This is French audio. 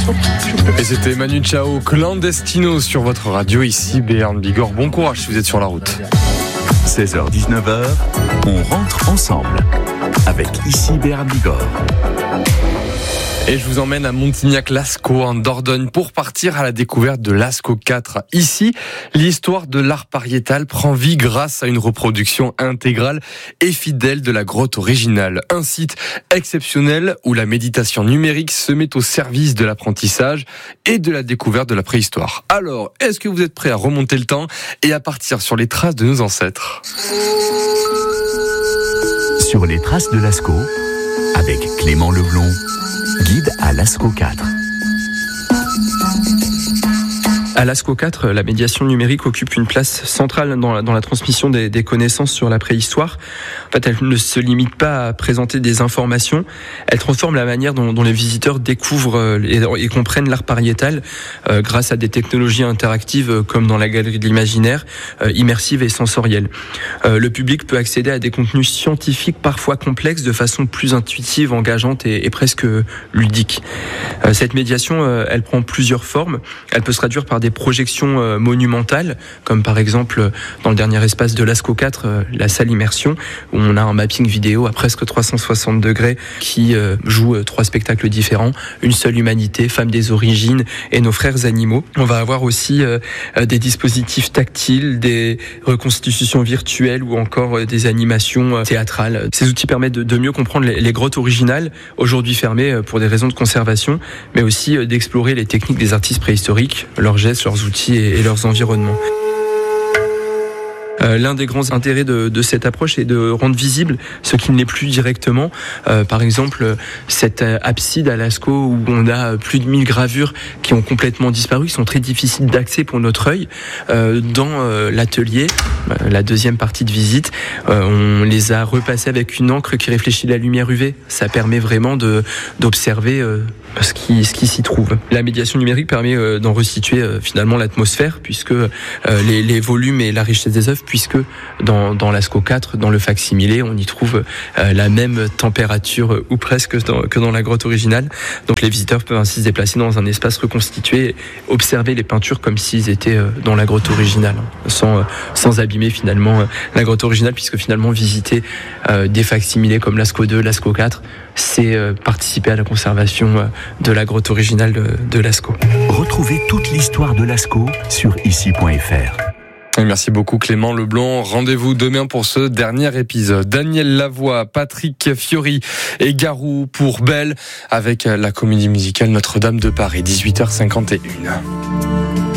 Et c'était Manu Chao, Clandestino sur votre radio, ici Béarn Bigorre. Bon courage si vous êtes sur la route. 16h-19h, on rentre ensemble avec ici Béarn Bigorre. Et je vous emmène à Montignac-Lascaux, en Dordogne, pour partir à la découverte de Lascaux 4. Ici, l'histoire de l'art pariétal prend vie grâce à une reproduction intégrale et fidèle de la grotte originale. Un site exceptionnel où la méditation numérique se met au service de l'apprentissage et de la découverte de la préhistoire. Alors, est-ce que vous êtes prêts à remonter le temps et à partir sur les traces de nos ancêtres ? Sur les traces de Lascaux, avec Clément Leblond, guide à Lascaux 4. À Lascaux 4, la médiation numérique occupe une place centrale dans la transmission des connaissances sur la préhistoire. En fait, elle ne se limite pas à présenter des informations, elle transforme la manière dont les visiteurs découvrent et comprennent l'art pariétal grâce à des technologies interactives comme dans la galerie de l'imaginaire, immersive et sensorielle. Le public peut accéder à des contenus scientifiques parfois complexes de façon plus intuitive, engageante et presque ludique. Cette médiation, elle prend plusieurs formes. Elle peut se traduire par des projections monumentales, comme par exemple dans le dernier espace de Lascaux 4, la salle immersion, où on a un mapping vidéo à presque 360 degrés qui joue 3 spectacles différents, Une seule humanité, Femmes des origines et Nos frères animaux. On va avoir aussi des dispositifs tactiles, des reconstitutions virtuelles ou encore des animations théâtrales. Ces outils permettent de mieux comprendre les grottes originales, aujourd'hui fermées pour des raisons de conservation, mais aussi d'explorer les techniques des artistes préhistoriques, leurs gestes, leurs outils et leurs environnements. L'un des grands intérêts de cette approche est de rendre visible ce qui ne l'est plus directement. Par exemple, cette abside à Lascaux où on a plus de 1000 gravures qui ont complètement disparu, qui sont très difficiles d'accès pour notre œil. Dans l'atelier, la deuxième partie de visite, on les a repassés avec une encre qui réfléchit la lumière UV. Ça permet vraiment d'observer ce qui s'y trouve. La médiation numérique permet d'en restituer finalement l'atmosphère, puisque les volumes et la richesse des œuvres, puisque dans Lascaux 4, dans le facsimilé, on y trouve la même température ou presque que dans la grotte originale. Donc les visiteurs peuvent ainsi se déplacer dans un espace reconstitué, observer les peintures comme s'ils étaient dans la grotte originale, sans abîmer finalement la grotte originale, puisque finalement visiter des facsimilés comme Lascaux 2, Lascaux 4, c'est participer à la conservation de la grotte originale de Lascaux. Retrouvez toute l'histoire de Lascaux sur ici.fr. Merci beaucoup Clément Leblond. Rendez-vous demain pour ce dernier épisode. Daniel Lavoie, Patrick Fiori et Garou pour Belle avec la comédie musicale Notre-Dame de Paris, 18h51.